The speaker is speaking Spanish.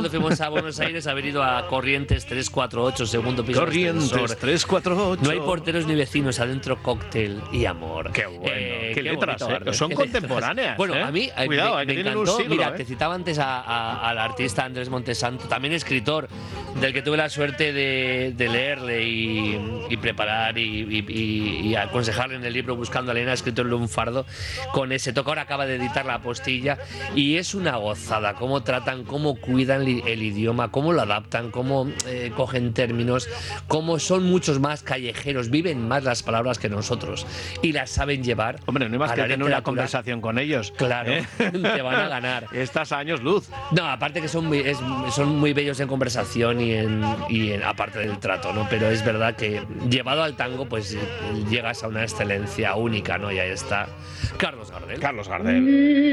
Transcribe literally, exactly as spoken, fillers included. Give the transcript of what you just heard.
cuando fuimos a Buenos Aires haber ido a Corrientes trescientos cuarenta y ocho, segundo piso. Corrientes trescientos cuarenta y ocho. No hay porteros ni vecinos, adentro cóctel y amor. Qué bueno. Eh, qué, qué letras, bonito, ¿eh? Son qué contemporáneas. Bueno, ¿eh? a mí Cuidado, me, eh, que me tienen encantó. un siglo, Mira, ¿eh? te citaba antes a, a, al artista Andrés Montesanto, también escritor, del que tuve la suerte de, de leerle y, y preparar y, y, y, y aconsejarle en el libro Buscando a Elena, ha escrito el Lunfardo con ese toque. Ahora acaba de editar La Postilla y es una gozada cómo tratan, cómo cuidan el idioma, cómo lo adaptan, cómo eh, cogen términos, cómo son muchos más callejeros, viven más las palabras que nosotros y las saben llevar. Hombre, no hay más a que la tener una literatura. conversación con ellos. Claro, ¿eh? te van a ganar. Estás a años luz. No, aparte que son muy, es- son muy bellos en conversación y en, y en aparte del trato, ¿no? Pero es verdad que llevado al tango, pues eh, llegas a una excelencia única, ¿no? Y ahí está Carlos Gardel. Carlos Gardel.